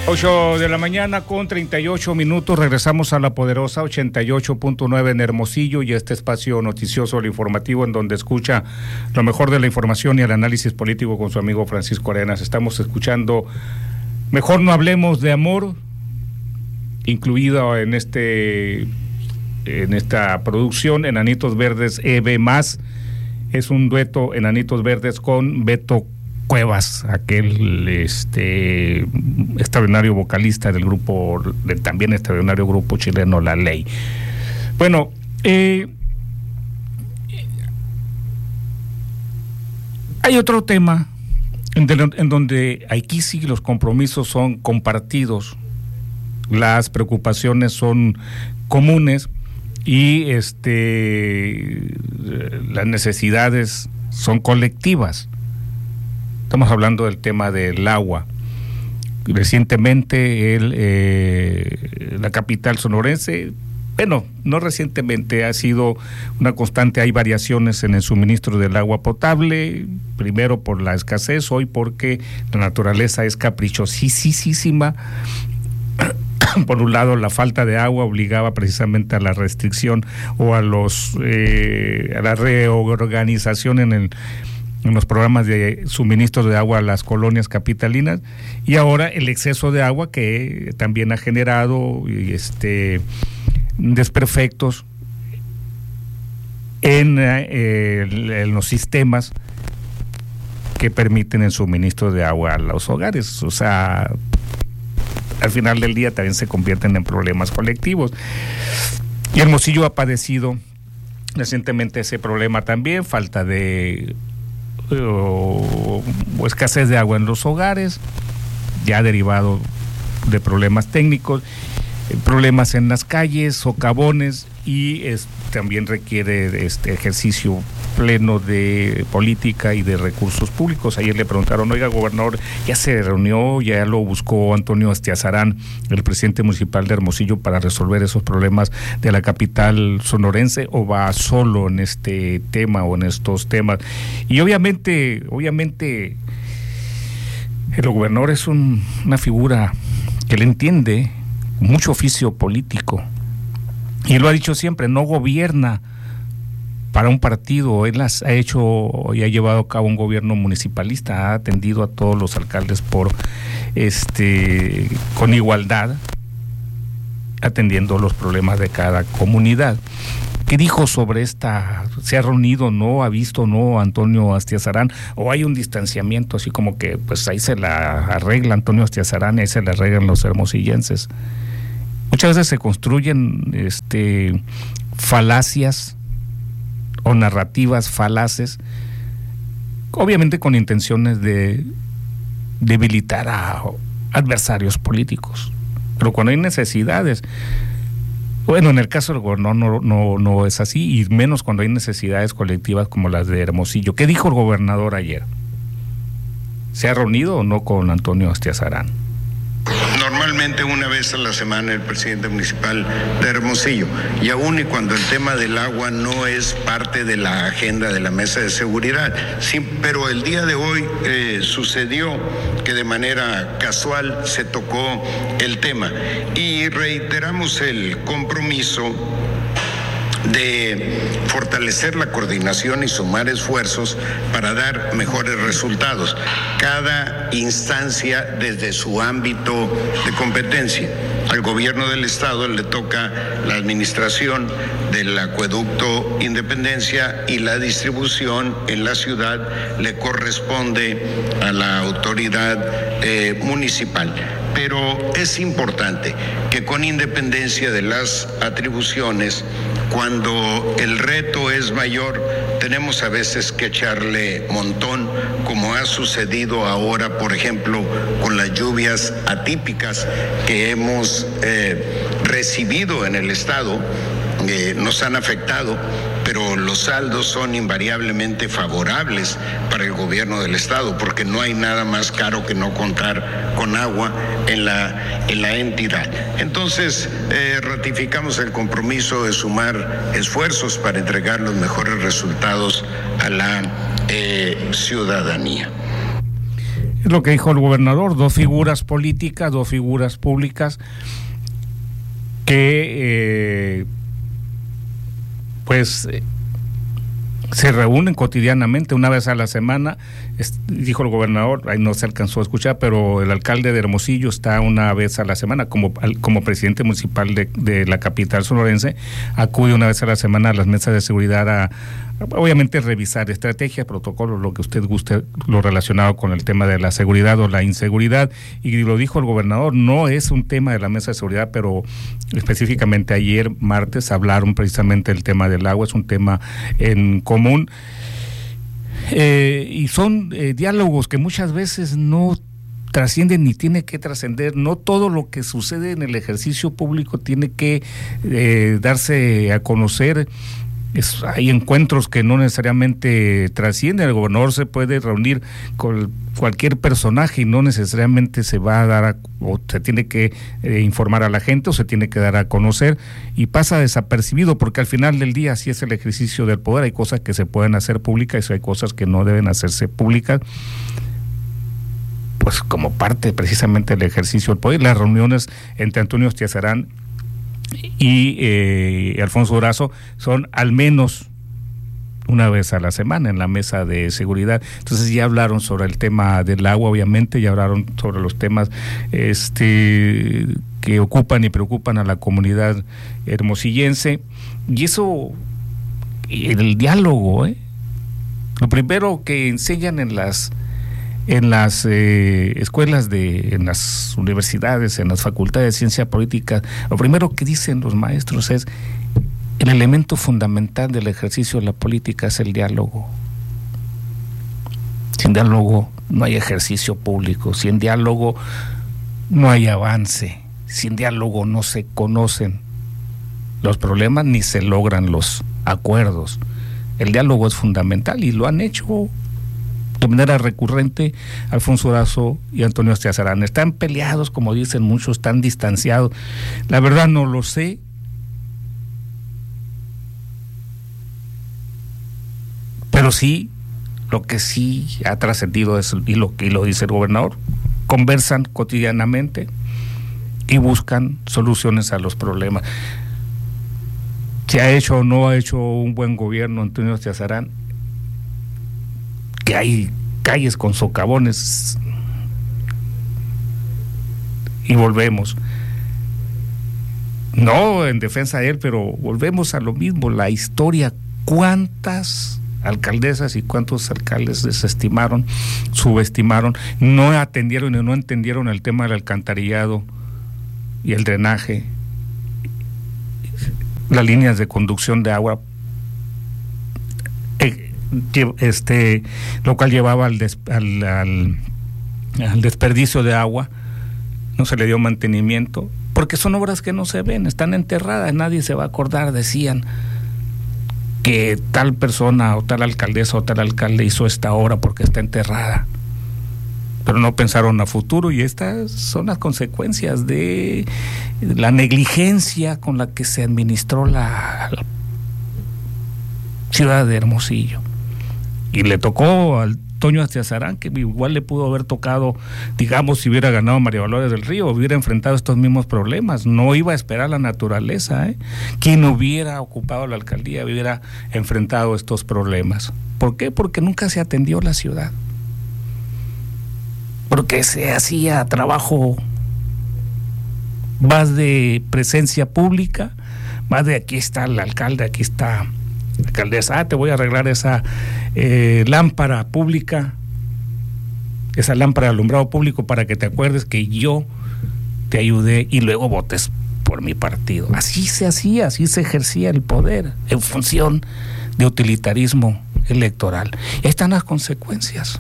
8 de la mañana con 38 minutos, regresamos a la poderosa 88.9 en Hermosillo y este espacio noticioso, el informativo, en donde escucha lo mejor de la información y el análisis político con su amigo Francisco Arenas. Estamos escuchando Mejor no hablemos de amor, incluido en esta producción, Enanitos Verdes EB+, es un dueto Enanitos Verdes con Beto Cuevas, aquel extraordinario vocalista del grupo, del también extraordinario grupo chileno La Ley. Bueno, hay otro tema en donde aquí sí los compromisos son compartidos, las preocupaciones son comunes y las necesidades son colectivas. Estamos hablando del tema del agua. Recientemente la capital sonorense, bueno, no recientemente, ha sido una constante, hay variaciones en el suministro del agua potable, primero por la escasez, hoy porque la naturaleza es caprichosísima. Por un lado, la falta de agua obligaba precisamente a la restricción o a la reorganización en los programas de suministro de agua a las colonias capitalinas, y ahora el exceso de agua que también ha generado desperfectos en los sistemas que permiten el suministro de agua a los hogares. O sea, al final del día también se convierten en problemas colectivos. Y Hermosillo ha padecido recientemente ese problema también, falta de o escasez de agua en los hogares, ya derivado de problemas técnicos, problemas en las calles, socavones, y también requiere ejercicio pleno de política y de recursos públicos. Ayer le preguntaron, oiga, gobernador, ¿ya se reunió, ya lo buscó Antonio Astiazarán, el presidente municipal de Hermosillo, para resolver esos problemas de la capital sonorense, o va solo en este tema o en estos temas? Y obviamente el gobernador es una figura que le entiende mucho oficio político, y lo ha dicho siempre, no gobierna para un partido. Él ha hecho y ha llevado a cabo un gobierno municipalista, ha atendido a todos los alcaldes con igualdad, atendiendo los problemas de cada comunidad. ¿Qué dijo sobre esta? ¿Se ha reunido, no? ¿Ha visto, no, Antonio Astiazarán? ¿O hay un distanciamiento así como que pues ahí se la arregla Antonio Astiazarán y ahí se la arreglan los hermosillenses? Muchas veces se construyen falacias o narrativas falaces, obviamente con intenciones de debilitar a adversarios políticos. Pero cuando hay necesidades, bueno, en el caso del gobernador no es así, y menos cuando hay necesidades colectivas como las de Hermosillo. ¿Qué dijo el gobernador ayer? ¿Se ha reunido o no con Antonio Astiazarán? Normalmente una vez a la semana el presidente municipal de Hermosillo, y aún y cuando el tema del agua no es parte de la agenda de la mesa de seguridad, sí, pero el día de hoy sucedió que de manera casual se tocó el tema, y reiteramos el compromiso de fortalecer la coordinación y sumar esfuerzos para dar mejores resultados, cada instancia desde su ámbito de competencia. Al gobierno del estado le toca la administración del acueducto Independencia, y la distribución en la ciudad le corresponde a la autoridad municipal. Pero es importante que, con independencia de las atribuciones, cuando el reto es mayor, tenemos a veces que echarle montón, como ha sucedido ahora, por ejemplo, con las lluvias atípicas que hemos recibido en el estado. Nos han afectado, pero los saldos son invariablemente favorables para el gobierno del estado, porque no hay nada más caro que no contar con agua en la entidad. Entonces, ratificamos el compromiso de sumar esfuerzos para entregar los mejores resultados a la ciudadanía. Es lo que dijo el gobernador, 2 figuras políticas, 2 figuras públicas que se reúnen cotidianamente, una vez a la semana. Dijo el gobernador, ahí no se alcanzó a escuchar, pero el alcalde de Hermosillo está una vez a la semana como presidente municipal de la capital sonorense, acude una vez a la semana a las mesas de seguridad a obviamente revisar estrategias, protocolos, lo que usted guste, lo relacionado con el tema de la seguridad o la inseguridad. Y lo dijo el gobernador, no es un tema de la mesa de seguridad, pero específicamente ayer martes hablaron precisamente del tema del agua, es un tema en común. Y son diálogos que muchas veces no trascienden ni tiene que trascender. No todo lo que sucede en el ejercicio público tiene que darse a conocer. Hay encuentros que no necesariamente trascienden. El gobernador se puede reunir con cualquier personaje y no necesariamente se va a dar o se tiene que informar a la gente o se tiene que dar a conocer, y pasa desapercibido porque al final del día así es el ejercicio del poder. Hay cosas que se pueden hacer públicas y hay cosas que no deben hacerse públicas, pues como parte precisamente del ejercicio del poder. Las reuniones entre Antonio Astiazarán y Alfonso Durazo son al menos una vez a la semana en la mesa de seguridad. Entonces ya hablaron sobre el tema del agua, obviamente, ya hablaron sobre los temas que ocupan y preocupan a la comunidad hermosillense, y eso, el diálogo, lo primero que enseñan en las escuelas, en las universidades, en las facultades de ciencia política, lo primero que dicen los maestros es: el elemento fundamental del ejercicio de la política es el diálogo. Sin diálogo no hay ejercicio público, sin diálogo no hay avance, sin diálogo no se conocen los problemas ni se logran los acuerdos. El diálogo es fundamental y lo han hecho de manera recurrente Alfonso Durazo y Antonio Astiazarán. Están peleados, como dicen muchos, están distanciados. La verdad no lo sé. Pero sí, lo que sí ha trascendido es, y lo dice el gobernador, conversan cotidianamente y buscan soluciones a los problemas. Si ha hecho o no ha hecho un buen gobierno Antonio Astiazarán, que hay calles con socavones, y volvemos, no en defensa de él, pero volvemos a lo mismo, la historia. ¿Cuántas alcaldesas y cuántos alcaldes desestimaron, subestimaron, no atendieron y no entendieron el tema del alcantarillado y el drenaje, las líneas de conducción de agua, lo cual llevaba al desperdicio de agua? No se le dio mantenimiento porque son obras que no se ven, están enterradas, nadie se va a acordar. Decían que tal persona o tal alcaldesa o tal alcalde hizo esta obra porque está enterrada, pero no pensaron a futuro, y estas son las consecuencias de la negligencia con la que se administró la ciudad de Hermosillo. Y le tocó al Toño Astiazarán, que igual le pudo haber tocado, digamos, si hubiera ganado María Dolores del Río, hubiera enfrentado estos mismos problemas. No iba a esperar la naturaleza, Quien hubiera ocupado la alcaldía hubiera enfrentado estos problemas. ¿Por qué? Porque nunca se atendió la ciudad, porque se hacía trabajo más de presencia pública, más de aquí está el alcalde, aquí está la alcaldesa, te voy a arreglar esa lámpara pública, esa lámpara de alumbrado público para que te acuerdes que yo te ayudé y luego votes por mi partido. Así se hacía, así se ejercía el poder en función de utilitarismo electoral. Ahí están las consecuencias.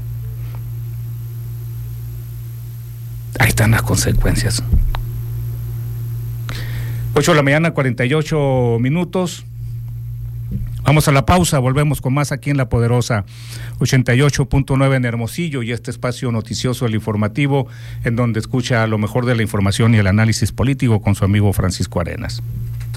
Ahí están las consecuencias. 8:48 a.m. Vamos a la pausa, volvemos con más aquí en La Poderosa 88.9 en Hermosillo, y este espacio noticioso, el informativo, en donde escucha lo mejor de la información y el análisis político con su amigo Francisco Arenas.